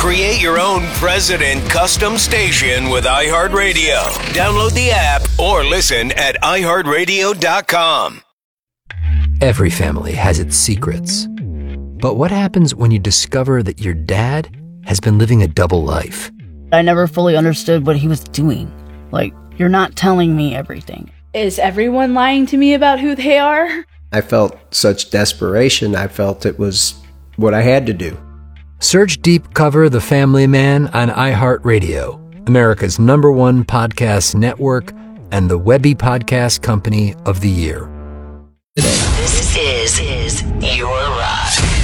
Create your own president custom station with iHeartRadio. Download the app or listen at iHeartRadio.com. Every family has its secrets. But what happens when you discover that your dad has been living a double life? I never fully understood what he was doing. Like, you're not telling me everything. Is everyone lying to me about who they are? I felt such desperation. I felt it was what I had to do. Search Deep Cover The Family Man on iHeartRadio, America's #1 podcast network and the Webby Podcast Company of the Year. This